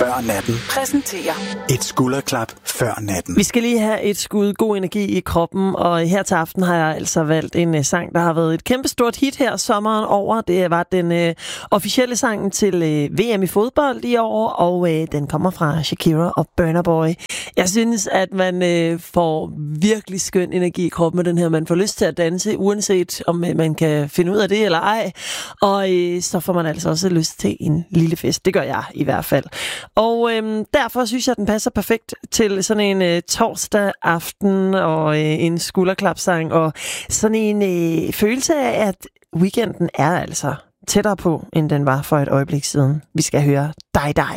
før natten. Præsenterer Et skulderklap før natten. Vi skal lige have et skud god energi i kroppen, og her til aften har jeg altså valgt en sang, der har været et kæmpestort hit her sommeren over. Det var den officielle sang til VM i fodbold i år, og den kommer fra Shakira og Burna Boy. Jeg synes, at man får virkelig skøn energi i kroppen med den her. Man får lyst til at danse, uanset om man kan finde ud af det eller ej. Og så får man altså også lyst til en lille fest. Det gør jeg i hvert fald. Og derfor synes jeg, at den passer perfekt til sådan en torsdag aften og en skulderklapsang. Og sådan en følelse af, at weekenden er altså tættere på, end den var for et øjeblik siden. Vi skal høre dig.